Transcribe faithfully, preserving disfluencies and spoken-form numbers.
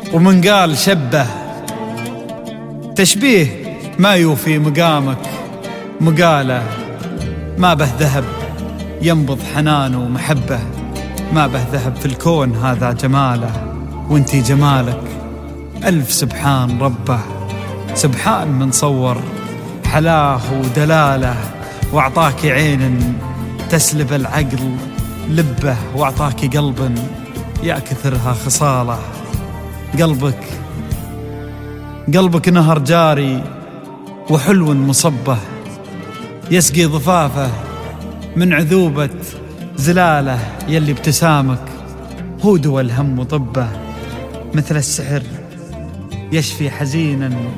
ومن قال شبه، تشبيه ما يوفي مقامك، مقاله ما به ذهب ينبض حنان ومحبه، ما به ذهب في الكون هذا جماله، وانتي جمالك ألف سبحان ربه، سبحان من صور حلاه ودلاله، واعطاك عين تسلب العقل لبه، واعطاك قلب يا كثرها خصاله. قلبك قلبك نهر جاري وحلو مصبه، يسقي ضفافه من عذوبة زلاله، يلي ابتسامك هو دوا الهم وطبه، مثل السحر يشفي حزينا